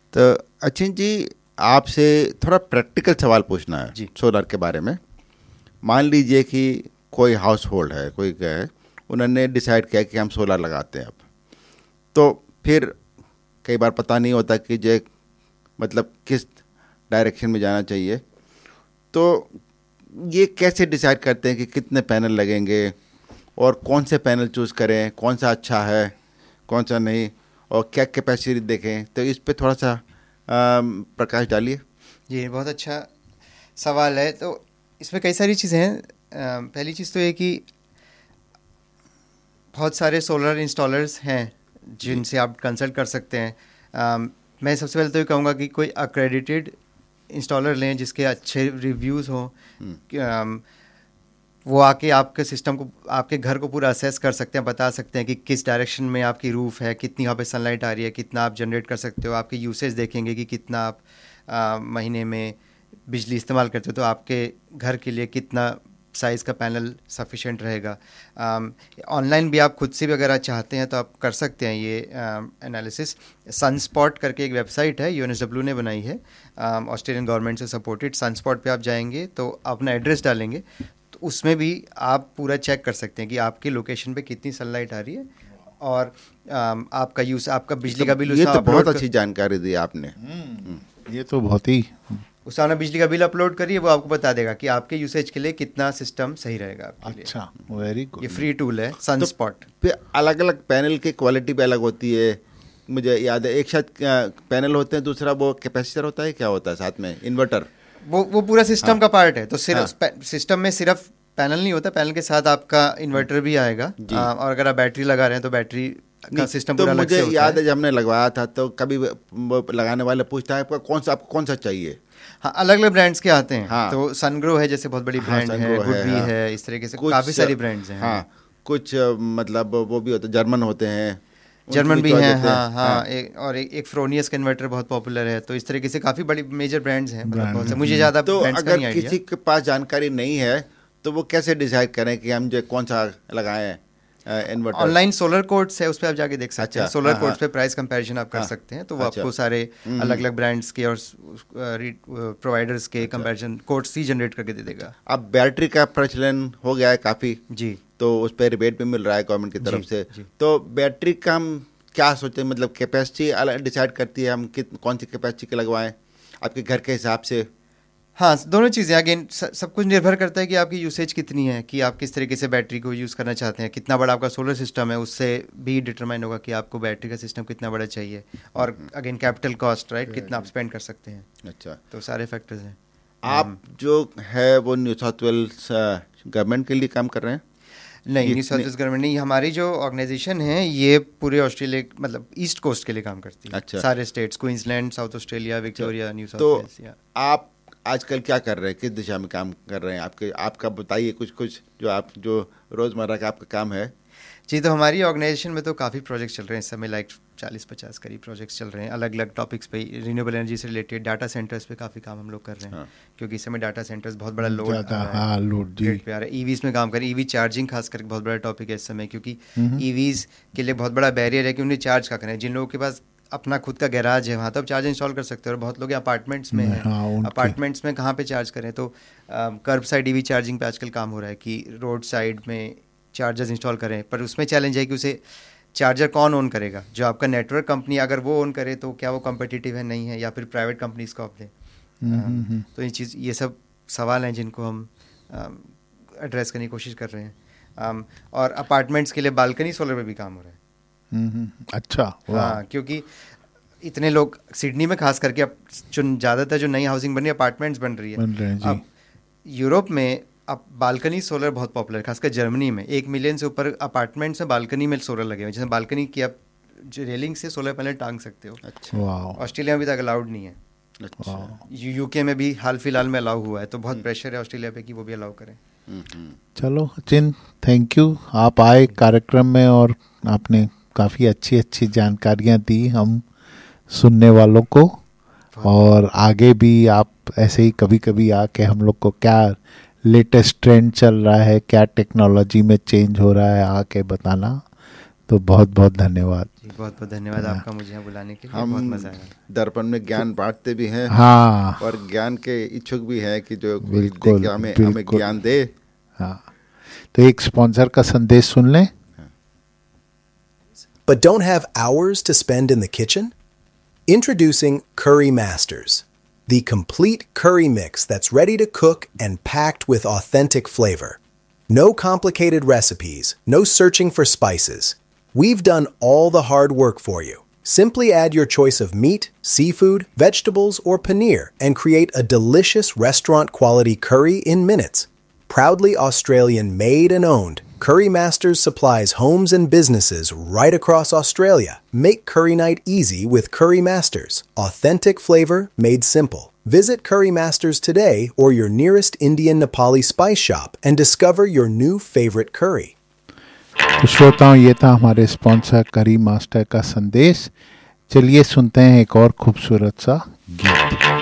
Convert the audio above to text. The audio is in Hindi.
तो अचिन जी, आपसे थोड़ा प्रैक्टिकल सवाल पूछना है जी। सोलर के बारे में। मान लीजिए कि कोई हाउस होल्ड है, कोई है, उन्होंने डिसाइड किया कि हम सोलर लगाते हैं अब, तो फिर कई बार पता नहीं होता कि जो मतलब किस डायरेक्शन में जाना चाहिए, तो ये कैसे डिसाइड करते हैं कि कितने पैनल लगेंगे और कौन से पैनल चूज़ करें, कौन सा अच्छा है कौन सा नहीं, और क्या कैपेसिटी देखें? तो इस पे थोड़ा सा प्रकाश डालिए। ये बहुत अच्छा सवाल है। तो इसमें कई सारी चीज़ें हैं। पहली चीज़ तो ये कि बहुत सारे सोलर इंस्टॉलर्स हैं जिनसे आप कंसल्ट कर सकते हैं। मैं सबसे पहले तो ये कहूँगा कि कोई अक्रेडिटेड इंस्टॉलर लें जिसके अच्छे रिव्यूज़ हों। वो आके आपके सिस्टम को, आपके घर को पूरा असेस कर सकते हैं, बता सकते हैं कि किस डायरेक्शन में आपकी रूफ़ है, कितनी यहाँ पे सनलाइट आ रही है, कितना आप जनरेट कर सकते हो। आपके यूसेज देखेंगे कि कितना आप महीने में बिजली इस्तेमाल करते हो, तो आपके घर के लिए कितना साइज़ का पैनल सफिशिएंट रहेगा। ऑनलाइन भी आप खुद से भी अगर आप चाहते हैं तो आप कर सकते हैं ये एनालिसिस। सनस्पॉट करके एक वेबसाइट है, यूएनएसडब्ल्यू ने बनाई है, ऑस्ट्रेलियन गवर्नमेंट से सपोर्टेड। सनस्पॉट पे आप जाएंगे तो अपना एड्रेस डालेंगे, तो उसमें भी आप पूरा चेक कर सकते हैं कि आपकी लोकेशन पे कितनी सनलाइट आ रही है और आपका यूज़, आपका बिजली का बिल। ये तो बहुत अच्छी जानकारी दी आपने। ये तो बहुत ही, उसमें आपने बिजली का बिल अपलोड करिए, वो आपको बता देगा कि आपके यूसेज के लिए कितना सिस्टम सही रहेगा आपके लिए। अच्छा, वेरी गुड। ये फ्री टूल है सनस्पॉट। फिर अलग अलग पैनल की क्वालिटी भी अलग होती है। मुझे याद है एक साथ पैनल होते हैं, दूसरा वो कैपेसिटर होता है, क्या होता है साथ में? इन्वर्टर। वो पूरा सिस्टम का पार्ट है। तो सिर्फ सिस्टम में सिर्फ पैनल नहीं होता, पैनल के साथ आपका इन्वर्टर भी आएगा। और अगर आप बैटरी लगा रहे हैं तो बैटरी का सिस्टम तो पूरा अलग से मुझे होता याद है जब हमने लगवाया था तो कभी वो लगाने वाले पूछता है आपको कौन सा चाहिए। हाँ, अलग अलग ब्रांड्स के आते हैं। हाँ। तो सनग्रो है जैसे बहुत बड़ी ब्रांड है, गुडवी है, इस तरीके से काफ़ी सारी ब्रांड्स हैं। हाँ, कुछ मतलब वो भी होते, जर्मन होते हैं, जर्मन भी हैं। हाँ। और एक फ्रोनियस का इन्वर्टर बहुत पॉपुलर है। तो इस तरीके से काफ़ी बड़ी मेजर ब्रांड्स हैं। मतलब मुझे ज़्यादा तो ब्रांड्स का नहीं अगर आइडिया। किसी के पास जानकारी नहीं है तो वो कैसे डिसाइड करें कि हम जो कौन सा लगाएं इन्वर्टर? ऑनलाइन सोलर कोड्स है, उस पर आप जाके देख सकते हैं। अच्छा, सोलर हाँ, कोड्स पे प्राइस कंपैरिजन आप कर सकते हैं। तो वो अच्छा। आपको सारे अलग अलग ब्रांड्स के और प्रोवाइडर्स के कंपैरिजन कोड्स ही जनरेट करके दे देगा। अब बैटरी का प्रचलन हो गया है काफ़ी जी। तो उस पर रिबेट भी मिल रहा है गवर्नमेंट की तरफ से। तो बैटरी का हम क्या सोचते हैं, मतलब कैपेसिटी अलग डिसाइड करती है हम कौन सी कैपेसिटी के लगवाएं आपके घर के हिसाब से? हाँ, दोनों चीज़ें। अगेन सब कुछ निर्भर करता है कि आपकी यूसेज कितनी है, कि आप किस तरीके से बैटरी को यूज़ करना चाहते हैं, कितना बड़ा आपका सोलर सिस्टम है, उससे भी डिटरमाइन होगा कि आपको बैटरी का सिस्टम कितना बड़ा चाहिए। और अगेन कैपिटल कॉस्ट, राइट, कितना आप स्पेंड कर सकते हैं। अच्छा, तो सारे फैक्टर्स हैं। आप जो है वो न्यू साउथ वेल्स गवर्नमेंट के लिए काम कर रहे हैं? नहीं, न्यू साउथ वेल्स गवर्नमेंट नहीं। हमारी जो ऑर्गेनाइजेशन है ये पूरे ऑस्ट्रेलिया, मतलब ईस्ट कोस्ट के लिए काम करती है। अच्छा। सारे states, Queensland, south Australia, Victoria, new south तो वेल्स। आप आजकल क्या कर रहे हैं, किस दिशा में काम कर रहे हैं? आपका बताइए कुछ जो रोज़मर्रा का आपका काम है। जी, तो हमारी ऑर्गेनाइजेशन में तो काफ़ी प्रोजेक्ट्स चल रहे हैं इस समय, लाइक 40-50 करीब प्रोजेक्ट्स चल रहे हैं अलग अलग टॉपिक्स पे। रिन्यूएबल एनर्जी से रिलेटेड डाटा सेंटर्स पे काफ़ी काम हम लोग कर रहे हैं। हाँ। क्योंकि इस समय डाटा सेंटर्स बहुत बड़ा लोड लोड पे आ रहा है। ईवीज़ में काम करें, ईवी चार्जिंग खास करके बहुत बड़ा टॉपिक है इस समय, क्योंकि ईवीज़ के लिए बहुत बड़ा बैरियर है कि उन्हें चार्ज का करें। जिन लोगों के पास अपना खुद का गैराज है वहाँ तो आप चार्ज इंस्टॉल कर सकते हो, और बहुत लोग अपार्टमेंट्स में हैं। अपार्टमेंट्स में कहाँ पे चार्ज करें? तो कर्ब साइड ईवी चार्जिंग पे आजकल काम हो रहा है कि रोड साइड में चार्जर्स इंस्टॉल करें। पर उसमें चैलेंज है कि उसे चार्जर कौन ओन करेगा? जो आपका नेटवर्क कंपनी अगर वो ओन करे तो क्या वो कम्पिटिटिव है, नहीं है, या फिर प्राइवेट कंपनीज को आप दें? तो ये सब सवाल हैं जिनको हम एड्रेस करने की कोशिश कर रहे हैं। और अपार्टमेंट्स के लिए बालकनी सोलर पे भी काम हो रहा है। अच्छा। हाँ, क्योंकि इतने लोग सिडनी में खास करके अब ज़्यादातर जो नई हाउसिंग बन रही है, अपार्टमेंट्स बन रही है। अब यूरोप में अब बालकनी सोलर बहुत पॉपुलर है, खासकर जर्मनी में 1 मिलियन से ऊपर अपार्टमेंट्स में बालकनी में सोलर लगे हुए हैं। जैसे बालकनी की आप रेलिंग से सोलर पैनल टांग सकते हो। अच्छा। ऑस्ट्रेलिया में अभी तक अलाउड नहीं है। अच्छा। यूके में भी हाल फिलहाल में अलाउ हुआ है। तो बहुत प्रेशर है ऑस्ट्रेलिया पे कि वो भी अलाउ करें। चलो अचिन, थैंक यू, आप आए कार्यक्रम में और आपने काफ़ी अच्छी जानकारियाँ दी हम सुनने वालों को। और आगे भी आप ऐसे ही कभी कभी आके हम लोग को क्या लेटेस्ट ट्रेंड चल रहा है, क्या टेक्नोलॉजी में चेंज हो रहा है, आके बताना। तो बहुत बहुत धन्यवाद। जी, बहुत बहुत धन्यवाद आपका मुझे यहाँ बुलाने के लिए, बहुत हम मज़ा आया। दर्पण में ज्ञान बांटते भी हैं, हाँ, और ज्ञान के इच्छुक भी हैं कि जो बिल्कुल, देखे हमें बिल्कुल। ज्ञान दे। हाँ, तो एक स्पॉन्सर का संदेश सुन लें। But don't have hours to spend in the kitchen? Introducing Curry Masters, the complete curry mix that's ready to cook and packed with authentic flavor. No complicated recipes, no searching for spices. We've done all the hard work for you. Simply add your choice of meat, seafood, vegetables, or paneer and create a delicious restaurant-quality curry in minutes. Proudly Australian made and owned, Curry Masters supplies homes and businesses right across Australia. Make curry night easy with Curry Masters. Authentic flavor made simple. Visit Curry Masters today or your nearest Indian Nepali spice shop and discover your new favorite curry. तो श्रोताओं, ये था हमारे स्पॉन्सर करी मास्टर का संदेश। चलिए सुनते हैं एक और खूबसूरत सा